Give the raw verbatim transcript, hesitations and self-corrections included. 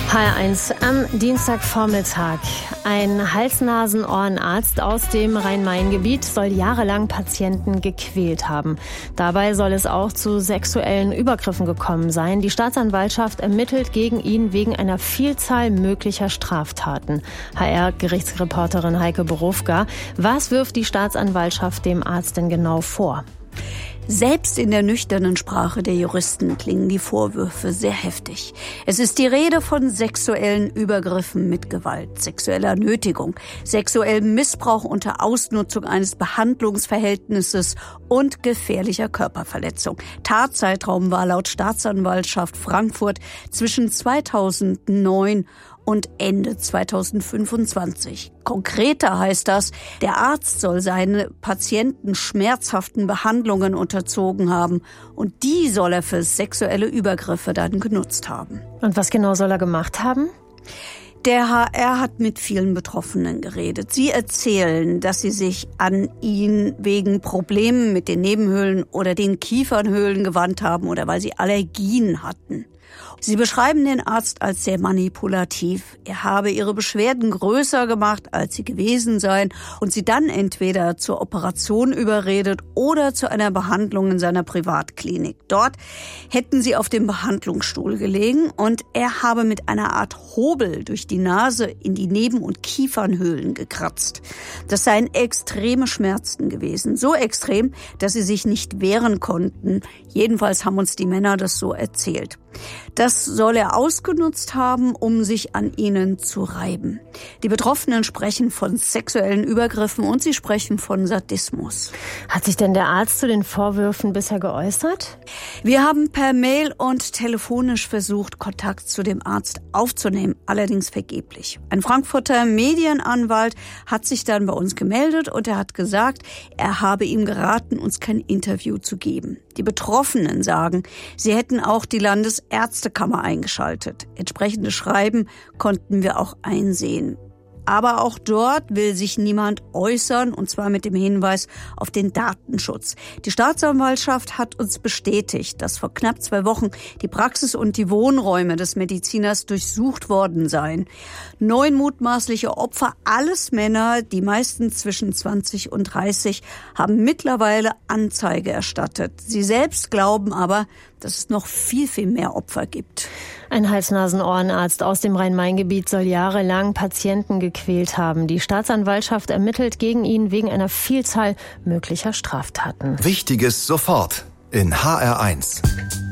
H R eins am Dienstagvormittag. Ein Hals-Nasen-Ohrenarzt aus dem Rhein-Main-Gebiet soll jahrelang Patienten gequält haben. Dabei soll es auch zu sexuellen Übergriffen gekommen sein. Die Staatsanwaltschaft ermittelt gegen ihn wegen einer Vielzahl möglicher Straftaten. H R-Gerichtsreporterin Heike Borufka, was wirft die Staatsanwaltschaft dem Arzt denn genau vor? Selbst in der nüchternen Sprache der Juristen klingen die Vorwürfe sehr heftig. Es ist die Rede von sexuellen Übergriffen mit Gewalt, sexueller Nötigung, sexuellem Missbrauch unter Ausnutzung eines Behandlungsverhältnisses und gefährlicher Körperverletzung. Tatzeitraum war laut Staatsanwaltschaft Frankfurt zwischen zweitausendneun und Ende zweitausendfünfundzwanzig. Konkreter heißt das, der Arzt soll seine Patienten schmerzhaften Behandlungen unterzogen haben und die soll er für sexuelle Übergriffe dann genutzt haben. Und was genau soll er gemacht haben? Der H R hat mit vielen Betroffenen geredet. Sie erzählen, dass sie sich an ihn wegen Problemen mit den Nebenhöhlen oder den Kiefernhöhlen gewandt haben oder weil sie Allergien hatten. Sie beschreiben den Arzt als sehr manipulativ. Er habe ihre Beschwerden größer gemacht, als sie gewesen seien und sie dann entweder zur Operation überredet oder zu einer Behandlung in seiner Privatklinik. Dort hätten sie auf dem Behandlungsstuhl gelegen und er habe mit einer Art Hobel durch die Nase in die Neben- und Kiefernhöhlen gekratzt. Das seien extreme Schmerzen gewesen. So extrem, dass sie sich nicht wehren konnten. Jedenfalls haben uns die Männer das so erzählt. Das soll er ausgenutzt haben, um sich an ihnen zu reiben. Die Betroffenen sprechen von sexuellen Übergriffen und sie sprechen von Sadismus. Hat sich denn der Arzt zu den Vorwürfen bisher geäußert? Wir haben per Mail und telefonisch versucht, Kontakt zu dem Arzt aufzunehmen, allerdings vergeblich. Ein Frankfurter Medienanwalt hat sich dann bei uns gemeldet und er hat gesagt, er habe ihm geraten, uns kein Interview zu geben. Die Betroffenen sagen, sie hätten auch die Landesärztekammer eingeschaltet. Entsprechende Schreiben konnten wir auch einsehen. Aber auch dort will sich niemand äußern, und zwar mit dem Hinweis auf den Datenschutz. Die Staatsanwaltschaft hat uns bestätigt, dass vor knapp zwei Wochen die Praxis und die Wohnräume des Mediziners durchsucht worden seien. Neun mutmaßliche Opfer, alles Männer, die meisten zwischen zwanzig und dreißig, haben mittlerweile Anzeige erstattet. Sie selbst glauben aber, dass es noch viel, viel mehr Opfer gibt. Ein Hals-Nasen-Ohrenarzt aus dem Rhein-Main-Gebiet soll jahrelang Patienten gequält haben. Die Staatsanwaltschaft ermittelt gegen ihn wegen einer Vielzahl möglicher Straftaten. Wichtiges sofort in H R eins.